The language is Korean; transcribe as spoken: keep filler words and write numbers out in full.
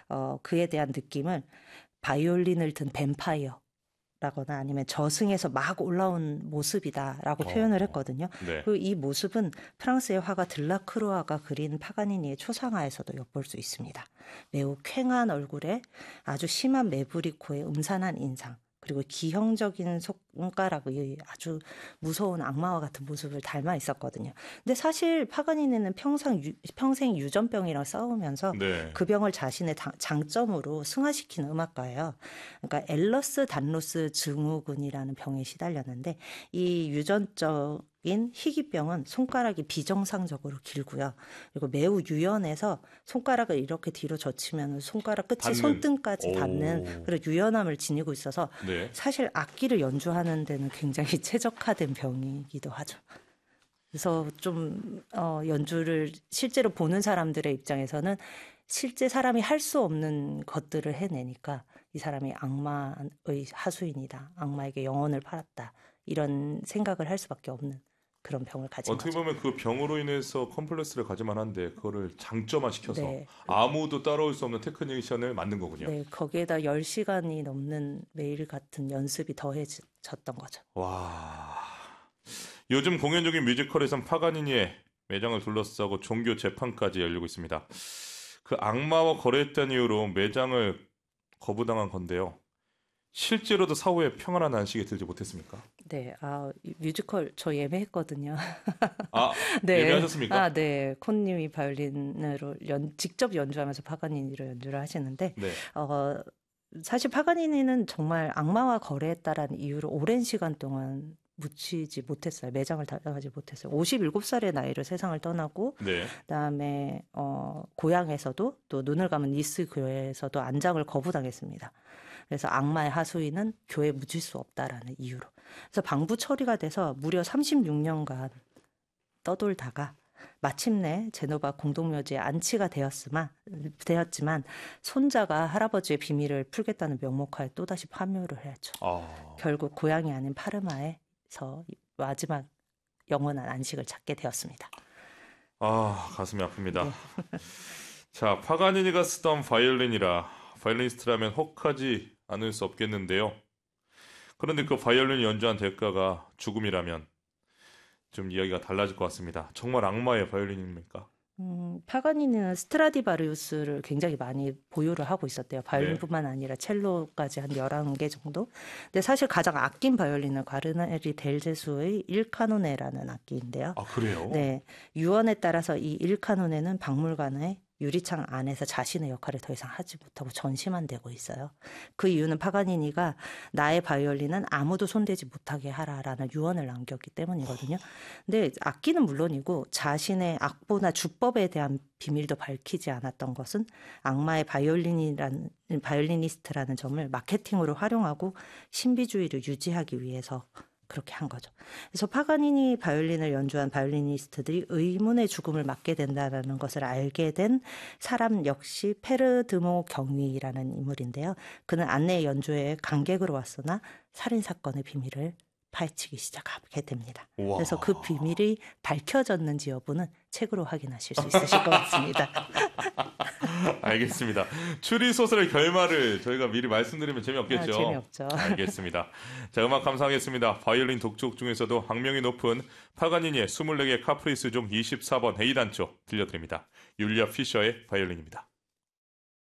어, 그에 대한 느낌을 바이올린을 든 뱀파이어 라거나 아니면 저승에서 막 올라온 모습이다라고 표현을 어, 했거든요. 네. 그리고 이 모습은 프랑스의 화가 들라크루아가 그린 파가니니의 초상화에서도 엿볼 수 있습니다. 매우 퀭한 얼굴에 아주 심한 매부리코의 음산한 인상, 그리고 기형적인 손가락의 아주 무서운 악마와 같은 모습을 닮아 있었거든요. 근데 사실 파가니니는 평생, 유, 평생 유전병이랑 싸우면서 네. 그 병을 자신의 다, 장점으로 승화시키는 음악가예요. 그러니까 엘러스 단로스 증후군이라는 병에 시달렸는데 이 유전적인 희귀병은 손가락이 비정상적으로 길고요. 그리고 매우 유연해서 손가락을 이렇게 뒤로 젖히면 손가락 끝이 닿는. 손등까지 닿는 오, 그런 유연함을 지니고 있어서 네. 사실 악기를 연주하는 데는 굉장히 최적화된 병이기도 하죠. 그래서 좀 어, 연주를 실제로 보는 사람들의 입장에서는 실제 사람이 할 수 없는 것들을 해내니까 이 사람이 악마의 하수인이다. 악마에게 영혼을 팔았다. 이런 생각을 할 수밖에 없는 그런 병을 가진 어떻게 거죠. 보면 그 병으로 인해서 컴플렉스를 가질 만한데 그거를 장점화시켜서 네. 아무도 따라올 수 없는 테크니션을 만든 거군요. 네. 거기에다 열 시간이 넘는 매일 같은 연습이 더해졌던 거죠. 와. 요즘 공연 중인 뮤지컬에선 파가니니의 매장을 둘러싸고 종교 재판까지 열리고 있습니다. 그 악마와 거래했던 이유로 매장을 거부당한 건데요. 실제로도 사후에 평안한 안식이 들지 못했습니까? 네. 아, 이 뮤지컬 저 예매했거든요. 아, 네. 예매하셨습니까? 아, 네. 콘님이 바이올린으로 연, 직접 연주하면서 파가니니로 연주를 하시는데, 네. 어, 사실 파가니니는 정말 악마와 거래했다라는 이유로 오랜 시간 동안 묻히지 못했어요. 매장을 닫아가지 못했어요. 오십일곱 살의 나이로 세상을 떠나고, 네. 그다음에 어, 고향에서도 또 눈을 감은 니스 교회에서도 안장을 거부당했습니다. 그래서 악마의 하수인은 교회 묻힐 수 없다라는 이유로. 그래서 방부 처리가 돼서 무려 삼십육 년간 떠돌다가 마침내 제노바 공동묘지에 안치가 되었으나, 되었지만 손자가 할아버지의 비밀을 풀겠다는 명목하에 또다시 파묘를 했죠. 아, 결국 고향이 아닌 파르마에서 마지막 영원한 안식을 찾게 되었습니다. 아, 가슴이 아픕니다. 네. 자, 파가니니가 쓰던 바이올린이라 바이올리니스트라면 혹하지 않을 수 없겠는데요. 그런데 그 바이올린 연주한 대가가 죽음이라면 좀 이야기가 달라질 것 같습니다. 정말 악마의 바이올린입니까? 음, 파가니니는 스트라디바리우스를 굉장히 많이 보유를 하고 있었대요. 네. 바이올린뿐만 아니라 첼로까지 한 열한 개 정도. 근데 사실 가장 아낀 바이올린은 가르네리 델 제수의 일 카노네라는 악기인데요. 아, 그래요? 네, 유언에 따라서 이 일 카노네는 박물관의 유리창 안에서 자신의 역할을 더 이상 하지 못하고 전시만 되고 있어요. 그 이유는 파가니니가 나의 바이올린은 아무도 손대지 못하게 하라라는 유언을 남겼기 때문이거든요. 근데 악기는 물론이고 자신의 악보나 주법에 대한 비밀도 밝히지 않았던 것은 악마의 바이올린이라는 바이올리니스트라는 점을 마케팅으로 활용하고 신비주의를 유지하기 위해서 그렇게 한 거죠. 그래서 파가니니 바이올린을 연주한 바이올리니스트들이 의문의 죽음을 맞게 된다는 것을 알게 된 사람 역시 페르드모 경위라는 인물인데요. 그는 안내 연주회에 관객으로 왔으나 살인 사건의 비밀을 파헤치기 시작하게 됩니다. 그래서 그 와. 비밀이 밝혀졌는지 여부는 책으로 확인하실 수 있으실 것 같습니다. 알겠습니다. 추리 소설의 결말을 저희가 미리 말씀드리면 아, 재미없겠죠? 재미없죠. 알겠습니다. 자, 음악 감상하겠습니다. 바이올린 독촉 중에서도 악명이 높은 파가니니의 이십사 개 카프리스 중 이십사 번 A단조 들려드립니다. 율리아 피셔의 바이올린입니다.